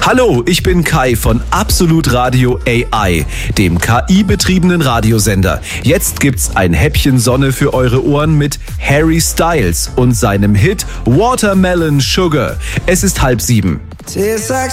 Hallo, ich bin Kai von Absolut Radio AI, dem KI-betriebenen Radiosender. Jetzt gibt's ein Häppchen Sonne für eure Ohren mit Harry Styles und seinem Hit Watermelon Sugar. Es ist 6:30.